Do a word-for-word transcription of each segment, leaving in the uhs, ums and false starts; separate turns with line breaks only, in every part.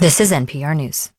This is N P R News.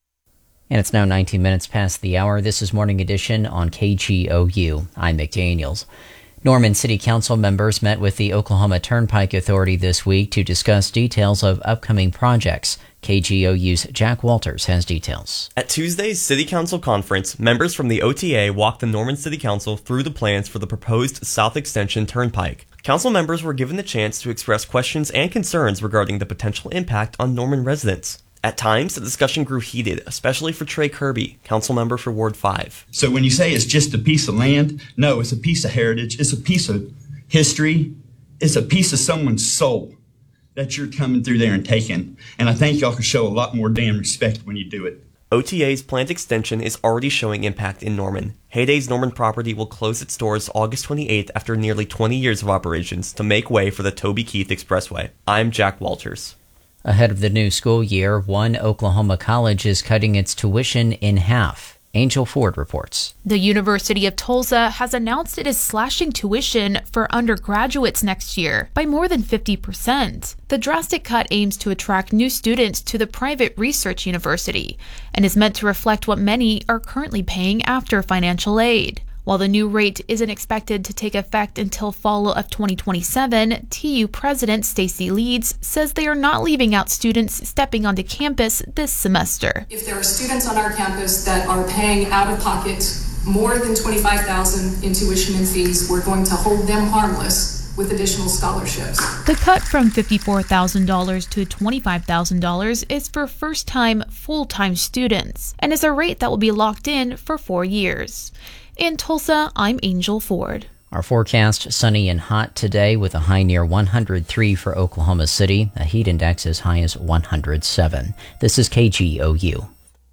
And it's now nineteen minutes past the hour. This is Morning Edition on K G O U. I'm McDaniels. Norman City Council members met with the Oklahoma Turnpike Authority this week to discuss details of upcoming projects. K G O U's Jack Walters has details.
At Tuesday's City Council conference, members from the O T A walked the Norman City Council through the plans for the proposed South Extension Turnpike. Council members were given the chance to express questions and concerns regarding the potential impact on Norman residents. At times, the discussion grew heated, especially for Trey Kirby, council member for Ward five.
So when you say it's just a piece of land, no, it's a piece of heritage, it's a piece of history, it's a piece of someone's soul that you're coming through there and taking. And I think y'all can show a lot more damn respect when you do it.
O T A's planned extension is already showing impact in Norman. Heyday's Norman property will close its doors August twenty-eighth after nearly twenty years of operations to make way for the Toby Keith Expressway. I'm Jack Walters.
Ahead of the new school year, one Oklahoma college is cutting its tuition in half. Angel Ford reports.
The University of Tulsa has announced it is slashing tuition for undergraduates next year by more than fifty percent. The drastic cut aims to attract new students to the private research university and is meant to reflect what many are currently paying after financial aid. While the new rate isn't expected to take effect until fall of twenty twenty-seven, T U President Stacy Leeds says they are not leaving out students stepping onto campus this semester.
If there are students on our campus that are paying out of pocket more than twenty-five thousand dollars in tuition and fees, we're going to hold them harmless with additional scholarships.
The cut from fifty-four thousand dollars to twenty-five thousand dollars is for first-time, full-time students and is a rate that will be locked in for four years. In Tulsa, I'm Angel Ford.
Our forecast, sunny and hot today with a high near one hundred three for Oklahoma City, a heat index as high as one hundred seven. This is K G O U.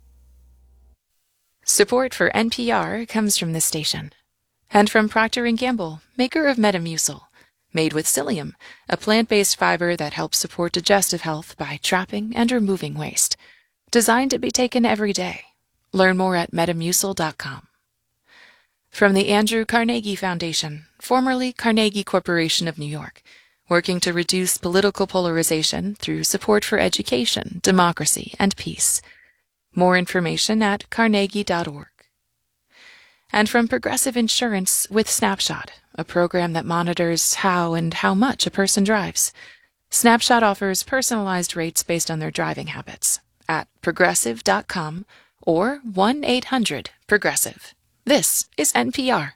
Support for N P R comes from this station. And from Procter and Gamble, maker of Metamucil, made with psyllium, a plant-based fiber that helps support digestive health by trapping and removing waste. Designed to be taken every day. Learn more at metamucil dot com. From the Andrew Carnegie Foundation, formerly Carnegie Corporation of New York, working to reduce political polarization through support for education, democracy, and peace. More information at carnegie dot org. And from Progressive Insurance with Snapshot, a program that monitors how and how much a person drives. Snapshot offers personalized rates based on their driving habits at progressive dot com or one eight hundred progressive. This is N P R.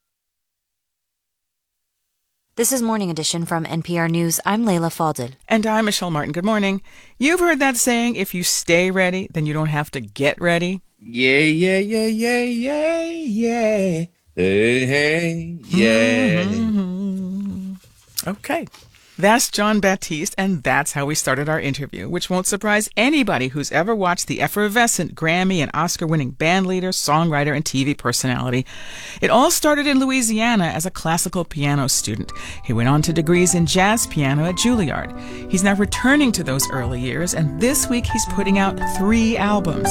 This is Morning Edition from N P R News. I'm Layla Fadel.
And I'm Michelle Martin. Good morning. You've heard that saying, if you stay ready, then you don't have to get ready.
Yeah, yeah, yeah, yeah, yeah, yeah. Hey, hey, yeah.
Mm-hmm. Okay. That's Jon Batiste, and that's how we started our interview, which won't surprise anybody who's ever watched the effervescent Grammy and Oscar-winning bandleader, songwriter, and T V personality. It all started in Louisiana as a classical piano student. He went on to degrees in jazz piano at Juilliard. He's now returning to those early years, and this week he's putting out three albums.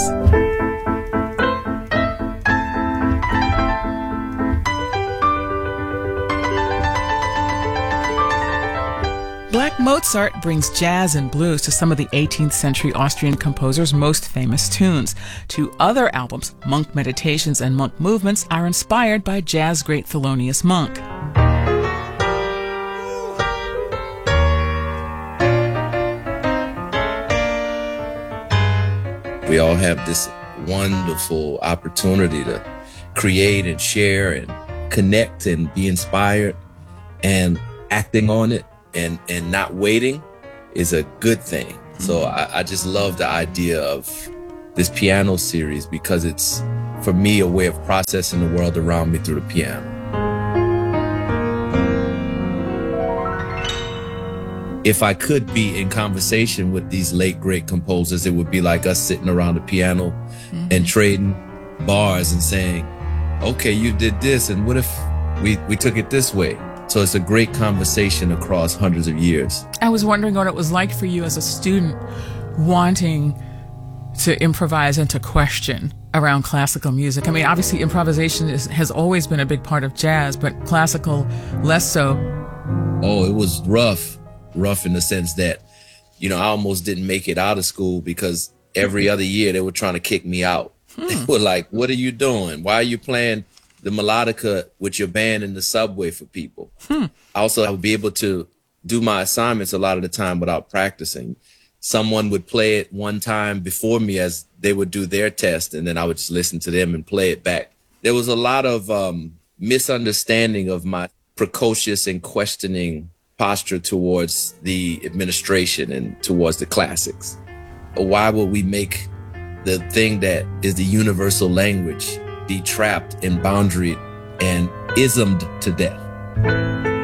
Black Mozart brings jazz and blues to some of the eighteenth century Austrian composer's most famous tunes. Two other albums, Monk Meditations and Monk Movements, are inspired by jazz great Thelonious Monk.
We all have this wonderful opportunity to create and share and connect and be inspired, and acting on it and and not waiting is a good thing. So I, I just love the idea of this piano series because it's, for me, a way of processing the world around me through the piano. If I could be in conversation with these late great composers, it would be like us sitting around the piano mm-hmm. and trading bars and saying, okay, you did this, and what if we, we took it this way? So it's a great conversation across hundreds of years.
I was wondering what it was like for you as a student wanting to improvise and to question around classical music. I mean, obviously improvisation is, has always been a big part of jazz, but classical less so.
Oh, it was rough. Rough in the sense that you know, I almost didn't make it out of school because every other year they were trying to kick me out. Hmm. They were like, what are you doing? Why are you playing the melodica with your band in the subway for people? Hmm. Also, I would be able to do my assignments a lot of the time without practicing. Someone would play it one time before me as they would do their test, and then I would just listen to them and play it back. There was a lot of um, misunderstanding of my precocious and questioning posture towards the administration and towards the classics. Why would we make the thing that is the universal language be trapped and boundaried and ismed to death?